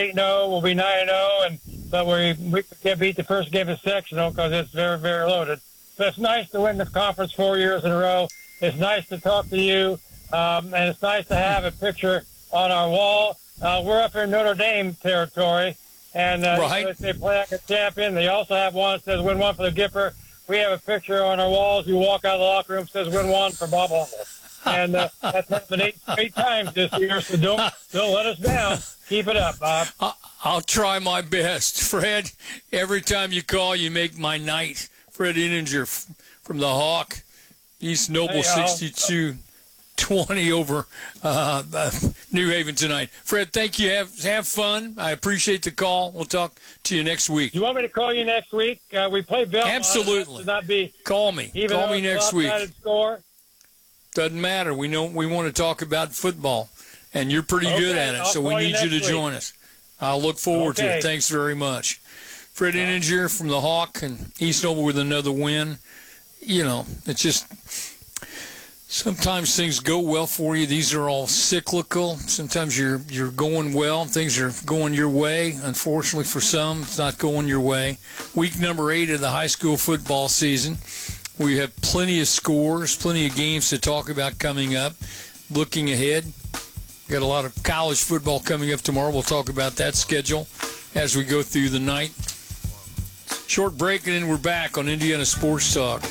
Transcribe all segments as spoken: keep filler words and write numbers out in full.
eight and oh. We'll be nine and oh, and but we we can't beat the first game of sectional because it's very, very loaded. So it's nice to win the conference four years in a row. It's nice to talk to you, um, and it's nice to have a picture on our wall. Uh, we're up in Notre Dame territory, and uh, right. they play like a champion. They also have one that says "Win one for the Gipper." We have a picture on our walls. You walk out of the locker room, says "Win one for Bob Hummel." And uh, that's happened eight, eight times this year, so don't, don't let us down. Keep it up, Bob. I'll try my best. Fred, every time you call, you make my night. Fred Inninger from the Hawk, East Noble, hey, sixty-two twenty over uh, uh, New Haven tonight. Fred, thank you. Have, have fun. I appreciate the call. We'll talk to you next week. You want me to call you next week? Uh, we play Belmont. Absolutely. Not be call me. Even call me next week. Score. Doesn't matter. We know we want to talk about football, and you're pretty okay, good at it, I'll so we need you, you to week. join us. I'll look forward okay. to it. Thanks very much. Fred Inninger from the Hawk and East Noble with another win. You know, it's just sometimes things go well for you. These are all cyclical. Sometimes you're you're going well, things are going your way. Unfortunately for some, it's not going your way. Week number eight of the high school football season. We have plenty of scores, plenty of games to talk about coming up. Looking ahead, got a lot of college football coming up tomorrow. We'll talk about that schedule as we go through the night. Short break, and then we're back on Indiana Sports Talk.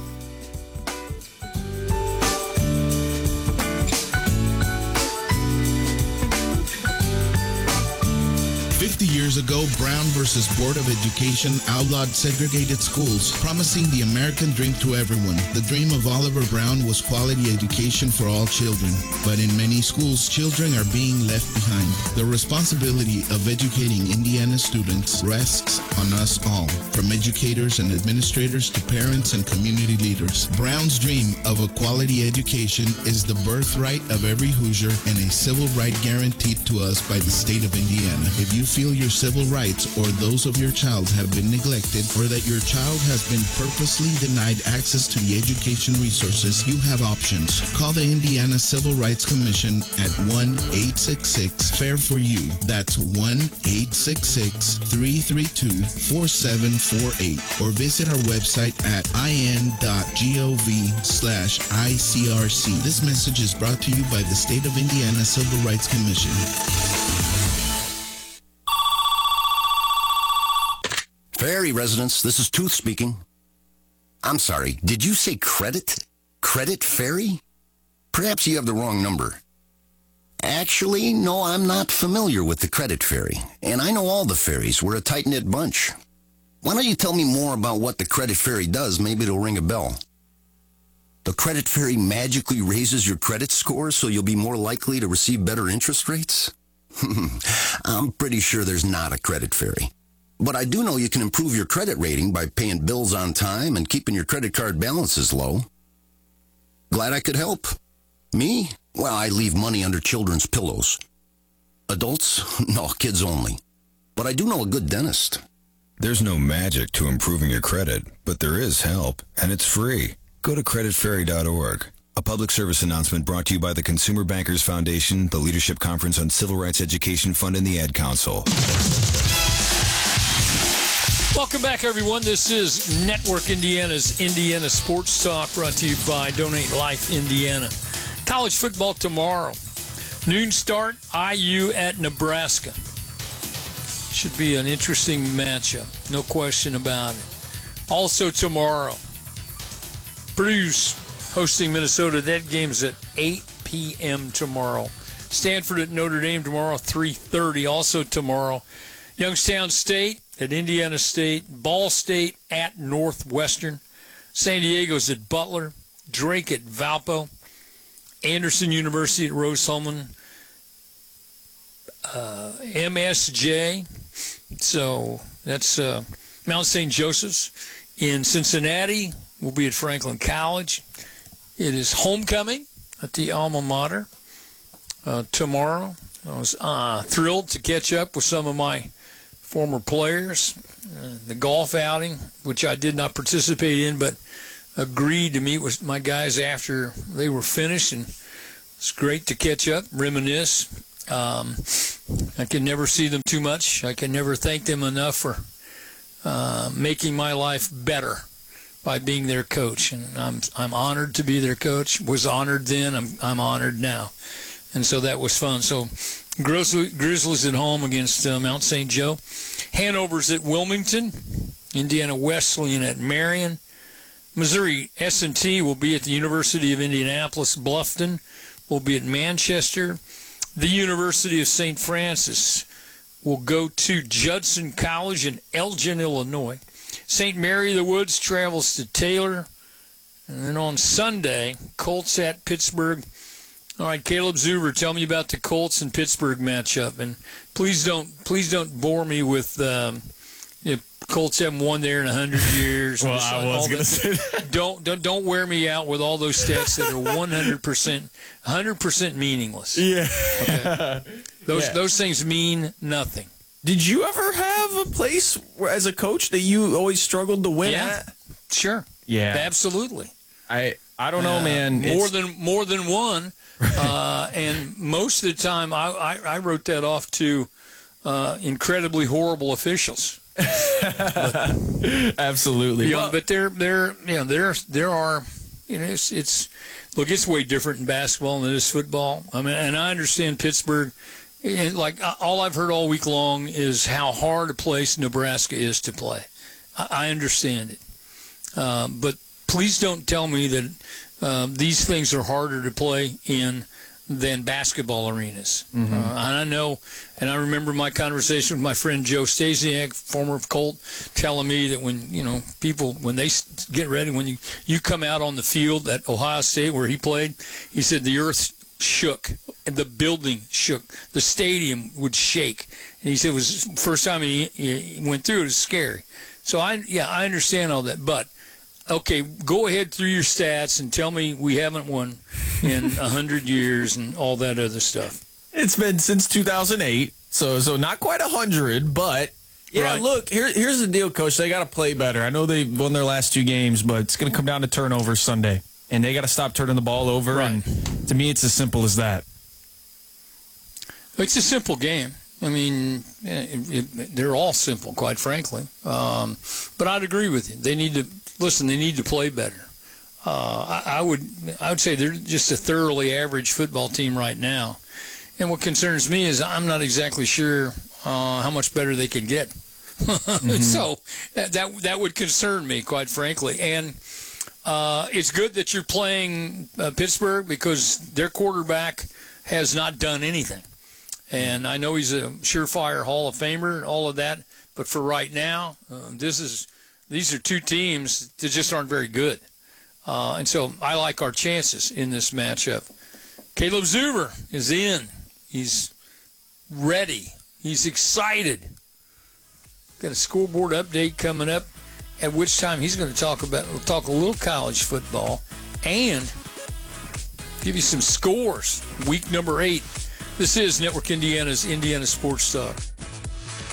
Fifty years ago, Brown versus Board of Education outlawed segregated schools, promising the American dream to everyone. The dream of Oliver Brown was quality education for all children. But in many schools, children are being left behind. The responsibility of educating Indiana students rests on us all, from educators and administrators to parents and community leaders. Brown's dream of a quality education is the birthright of every Hoosier and a civil right guaranteed to us by the state of Indiana. If you feel your civil rights or those of your child have been neglected, or that your child has been purposely denied access to the education resources, you have options. Call the Indiana Civil Rights Commission at one eight six six FAIR for you. That's one eight six six, three three two, four seven four eight, or visit our website at in.gov slash ICRC. This message is brought to you by the State of Indiana Civil Rights Commission. Ferry residents, this is Tooth speaking. I'm sorry, did you say credit? Credit Ferry? Perhaps you have the wrong number. Actually, no, I'm not familiar with the Credit Ferry, and I know all the ferries. We're a tight-knit bunch. Why don't you tell me more about what the Credit Ferry does? Maybe it'll ring a bell. The Credit Ferry magically raises your credit score so you'll be more likely to receive better interest rates? I'm pretty sure there's not a Credit Ferry. But I do know you can improve your credit rating by paying bills on time and keeping your credit card balances low. Glad I could help. Me? Well, I leave money under children's pillows. Adults? No, kids only. But I do know a good dentist. There's no magic to improving your credit, but there is help, and it's free. Go to credit ferry dot org. A public service announcement brought to you by the Consumer Bankers Foundation, the Leadership Conference on Civil Rights Education Fund, and the Ad Council. Welcome back, everyone. This is Network Indiana's Indiana Sports Talk, brought to you by Donate Life Indiana. College football tomorrow. Noon start, I U at Nebraska. Should be an interesting matchup, no question about it. Also tomorrow, Purdue's hosting Minnesota. That game's at eight p.m. tomorrow. Stanford at Notre Dame tomorrow, three thirty. Also tomorrow, Youngstown State at Indiana State, Ball State at Northwestern, San Diego's at Butler, Drake at Valpo, Anderson University at Rose-Hulman, uh, M S J, so that's uh, Mount Saint Joseph's. In Cincinnati, we'll be at Franklin College. It is homecoming at the alma mater uh, tomorrow. I was uh, thrilled to catch up with some of my former players. Uh, the golf outing, which I did not participate in, but agreed to meet with my guys after they were finished, and it's great to catch up, reminisce, Um, I can never see them too much. I can never thank them enough for uh, making my life better by being their coach. And I'm I'm honored to be their coach. Was honored then. I'm I'm honored now. And so that was fun. So Grizzlies, Grizzlies at home against uh, Mount Saint Joe. Hanover's at Wilmington. Indiana Wesleyan at Marion. Missouri S and T will be at the University of Indianapolis. Bluffton will be at Manchester. The University of Saint Francis will go to Judson College in Elgin, Illinois. Saint Mary of the Woods travels to Taylor. And then on Sunday, Colts at Pittsburgh. All right, Caleb Zuber, tell me about the Colts and Pittsburgh matchup. And please don't please don't bore me with um, you know, Colts haven't won there in a hundred years. Well, I was going to say that. Don't, don't don't wear me out with all those stats that are one hundred percent, one hundred percent meaningless. Yeah. Okay? Those yeah. those things mean nothing. Did you ever have a place where, as a coach, that you always struggled to win Yeah, at? sure. Yeah. Absolutely. I I don't know, Uh, man. More It's- than more than one, uh, and most of the time, I, I, I wrote that off to uh, incredibly horrible officials. Absolutely. You know, Well, but there, there, you know, there, there are, you know, it's, it's, look, it's way different in basketball than it is football. I mean, and I understand Pittsburgh. And like all I've heard all week long is how hard a place Nebraska is to play. I, I understand it, uh, but please don't tell me that um, these things are harder to play in than basketball arenas. Mm-hmm. Uh, and I know, and I remember my conversation with my friend Joe Stasiak, former Colt, telling me that when, you know, people, when they get ready, when you, you come out on the field at Ohio State where he played, he said the earth shook and the building shook. The stadium would shake. And he said it was the first time he, he went through it, it was scary. So, I yeah, I understand all that, but okay, go ahead through your stats and tell me we haven't won in a hundred years and all that other stuff. It's been since two thousand eight, so so not quite a hundred, but yeah. Right. Look, here here's the deal, Coach. They got to play better. I know they won their last two games, but it's going to come down to turnovers Sunday, and they got to stop turning the ball over. Right. And to me, it's as simple as that. It's a simple game. I mean, it, it, they're all simple, quite frankly. Um, but I'd agree with you. They need to listen. They need to play better. Uh, I, I would, I would say they're just a thoroughly average football team right now. And what concerns me is I'm not exactly sure uh, how much better they can get. Mm-hmm. So that, that that would concern me, quite frankly. And uh, it's good that you're playing uh, Pittsburgh because their quarterback has not done anything. And I know he's a surefire Hall of Famer and all of that, but for right now, uh, this is these are two teams that just aren't very good. Uh, and so I like our chances in this matchup. Caleb Zuber is in. He's ready. He's excited. Got a scoreboard update coming up, at which time he's going to talk about talk a little college football and give you some scores. Week number eight. This is Network Indiana's Indiana Sports Talk.